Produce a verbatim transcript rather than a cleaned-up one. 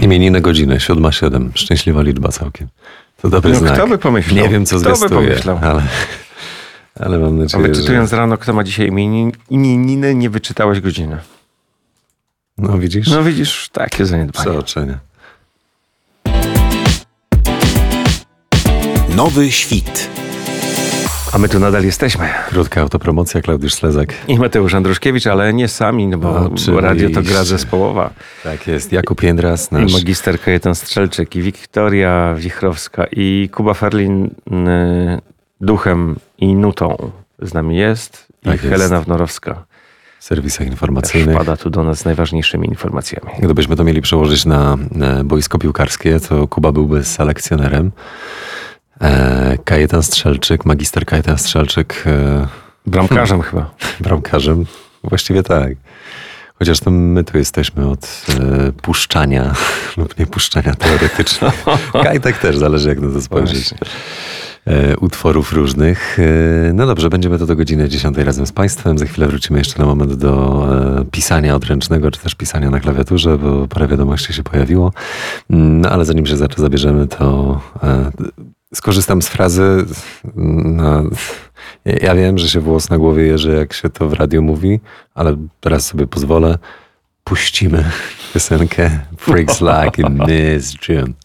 Imieniny godziny, siódma siedem. Szczęśliwa liczba całkiem. To dobry No, znak. kto by pomyślał? Nie wiem, co Kto by zwiastuje, pomyślał? ale, ale mam A nadzieję, wyczytując że... rano, kto ma dzisiaj imienin- imieniny, nie wyczytałeś godziny. No widzisz? No widzisz, takie zaniedbanie. Przeoczenia. Nowy świt. A my tu nadal jesteśmy. Krótka autopromocja, Klaudiusz Slezak. I Mateusz Andruszkiewicz, ale nie sami, no bo Oczywiście. radio to gra zespołowa. Tak jest, Jakub Jędras, I nasz... magister Kajetan Strzelczyk, i Wiktoria Wichrowska, i Kuba Ferlin y, duchem i nutą z nami jest. I Tak jest. Helena Wnorowska w serwisach też informacyjnych. wpada tu do nas z najważniejszymi informacjami. Gdybyśmy to mieli przełożyć na e, boisko piłkarskie, to Kuba byłby selekcjonerem. E, Kajetan Strzelczyk, magister Kajetan Strzelczyk, e, Bramkarzem chyba. bramkarzem. Właściwie tak. Chociaż to my tu jesteśmy od e, puszczania lub nie puszczania teoretycznego. Kajtek też, zależy jak na to spojrzeć. Właśnie. E, utworów różnych. E, no dobrze, będziemy to do godziny dziesiątej razem z Państwem. Za chwilę wrócimy jeszcze na moment do e, pisania odręcznego, czy też pisania na klawiaturze, bo parę wiadomości się pojawiło. No ale zanim się za to zabierzemy, to e, skorzystam z frazy. No, ja wiem, że się włos na głowie jeży, jak się to w radiu mówi, ale teraz sobie pozwolę. Puścimy piosenkę Freaks Like in Miss June.